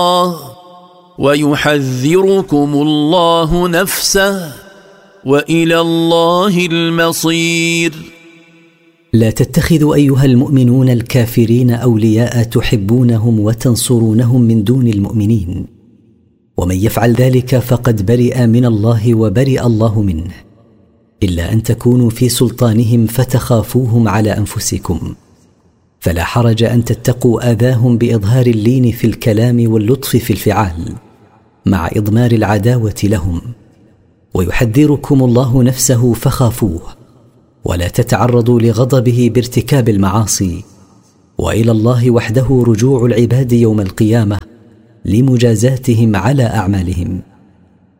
ويحذركم الله نفسه وإلى الله المصير. لا تتخذوا أيها المؤمنون الكافرين أولياء تحبونهم وتنصرونهم من دون المؤمنين، ومن يفعل ذلك فقد برئ من الله وبرئ الله منه، إلا أن تكونوا في سلطانهم فتخافوهم على أنفسكم، فلا حرج أن تتقوا آذاهم بإظهار اللين في الكلام واللطف في الفعال مع إضمار العداوة لهم. ويحذركم الله نفسه فخافوه، ولا تتعرضوا لغضبه بارتكاب المعاصي، وإلى الله وحده رجوع العباد يوم القيامة لمجازاتهم على أعمالهم.